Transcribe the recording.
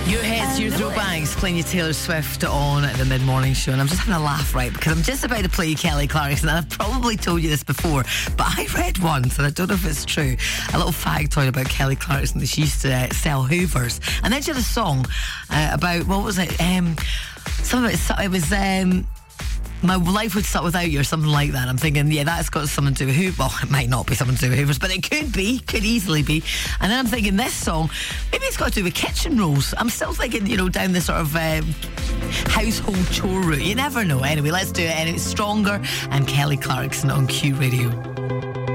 Your hits, your throwbacks, playing you Taylor Swift on the mid-morning show. And I'm just having a laugh, right, because I'm just about to play you Kelly Clarkson, and I've probably told you this before, but I read once, and I don't know if it's true, a little factoid about Kelly Clarkson, that she used to sell Hoovers. And then she had a song about, what was it? Something about, it was... My life would suck without you, or something like that. I'm thinking, yeah, that's got something to do with Hoovers. Well, it might not be something to do with Hoovers, but it could easily be. And then I'm thinking, this song, maybe it's got to do with kitchen rolls. I'm still thinking, down the sort of household chore route. You never know. Anyway, let's do it. Anyway, Stronger and Kelly Clarkson on Q Radio.